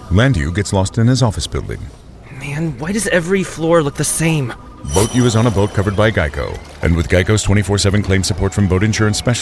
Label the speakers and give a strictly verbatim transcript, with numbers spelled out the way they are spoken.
Speaker 1: Landu gets lost in his office building.
Speaker 2: Man, why does every floor look the same?
Speaker 1: Boat U is on a boat covered by Geico. And with Geico's twenty-four seven claim support from boat insurance specialists,